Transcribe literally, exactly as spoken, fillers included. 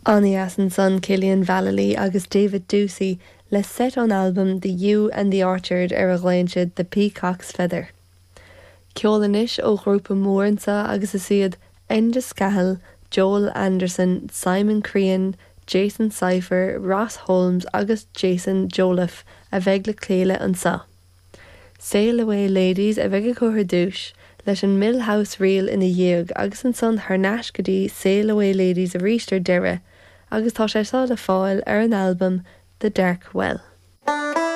Annie Asson son Killian Vallely agus David Ducey le set on album The Yew and the Orchard ar a ghlainse The Peacock's Feather. Ceolanish ó grúpa Móransa agus is iad Enda Scahill, Joel Anderson, Simon Crean, Jason Cypher, Ross Holmes agus Jason Joliffe a bheith le cléile an sa. Sail Away Ladies a bheith go chuir dúis leis an Millhouse Reel ina dhéag agus an son Harnash go dtí Sail Away Ladies a rístir deire agus tá sé sáil a fáil ar an album The Dark Well.